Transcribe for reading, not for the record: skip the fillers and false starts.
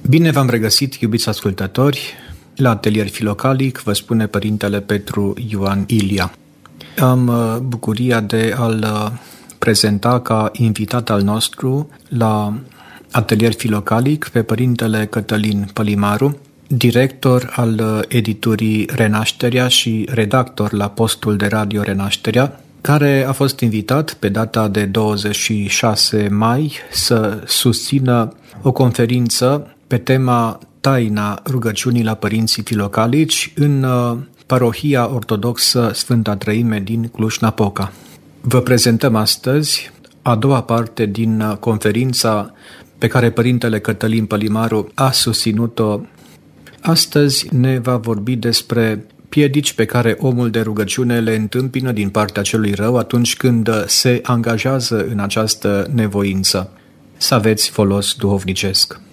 Bine v-am regăsit, iubiți ascultători, la Atelier Filocalic, vă spune Părintele Petru Ioan Ilia. Am bucuria de a-l prezenta ca invitat al nostru la Atelier Filocalic pe Părintele Cătălin Pălimaru, director al editurii Renașterea și redactor la postul de radio Renașterea, care a fost invitat pe data de 26 mai să susțină o conferință pe tema Taina rugăciunii la părinții filocalici în parohia ortodoxă Sfânta Trăime din Cluj-Napoca. Vă prezentăm astăzi a doua parte din conferința pe care Părintele Cătălin Pălimaru a susținut-o. Astăzi ne va vorbi despre piedici pe care omul de rugăciune le întâmpină din partea celui rău atunci când se angajează în această nevoință. Să aveți folos duhovnicesc.